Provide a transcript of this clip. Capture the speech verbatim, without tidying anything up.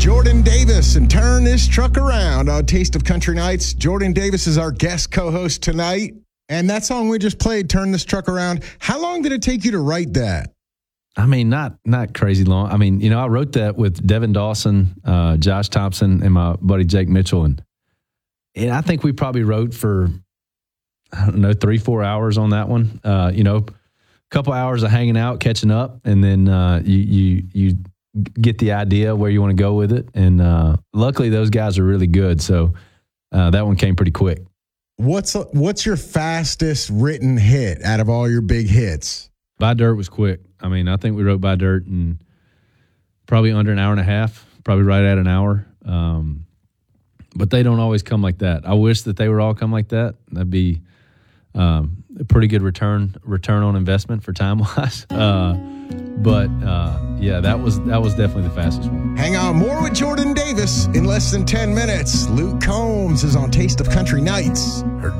Jordan Davis and Turn This Truck Around on Taste of Country Nights. Jordan Davis is our guest co-host tonight. And that song we just played, Turn This Truck Around, how long did it take you to write that? I mean, not not crazy long. I mean, you know, I wrote that with Devin Dawson, uh, Josh Thompson, and my buddy Jake Mitchell. And, and I think we probably wrote for, I don't know, three, four hours on that one. Uh, you know, a couple hours of hanging out, catching up, and then uh, you you you get the idea where you want to go with it. And uh, luckily, those guys are really good. So uh, that one came pretty quick. What's what's your fastest written hit out of all your big hits? By Dirt was quick. I mean, I think we wrote By Dirt in probably under an hour and a half, probably right at an hour. Um, but they don't always come like that. I wish that they would all come like that. That'd be um, a pretty good return return on investment for time wise. Uh, but uh, yeah, that was that was definitely the fastest one. Hang on, more with Jordan Davis in less than ten minutes. Luke Combs is on Taste of Country Nights. Her